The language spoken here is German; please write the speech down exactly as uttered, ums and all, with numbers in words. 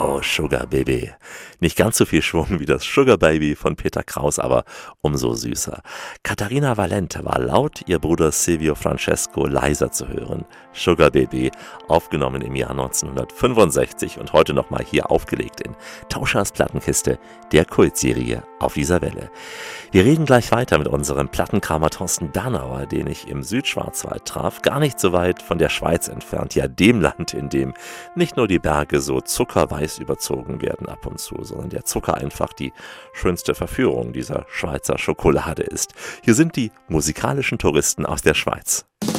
Oh, Sugar Baby. Nicht ganz so viel Schwung wie das Sugar Baby von Peter Kraus, aber umso süßer. Katharina Valente war laut, ihr Bruder Silvio Francesco leiser zu hören. Sugar Baby, aufgenommen im Jahr neunzehnhundertfünfundsechzig und heute nochmal hier aufgelegt in Tauschers Plattenkiste, der Kultserie Auf dieser Welle. Wir reden gleich weiter mit unserem Plattenkramer Thorsten Bernauer, den ich im Südschwarzwald traf, gar nicht so weit von der Schweiz entfernt, ja dem Land, in dem nicht nur die Berge so zuckerweiß überzogen werden ab und zu, sondern der Zucker einfach die schönste Verführung dieser Schweizer Schokolade ist. Hier sind die musikalischen Touristen aus der Schweiz.